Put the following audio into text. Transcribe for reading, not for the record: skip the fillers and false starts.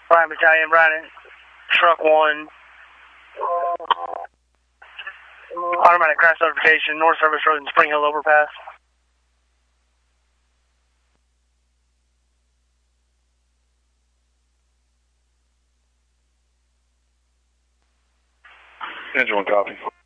Ryan Battalion, Ryan, truck 1. Automatic crash notification, North Service Road and Spring Hill overpass. Engine 1 copy.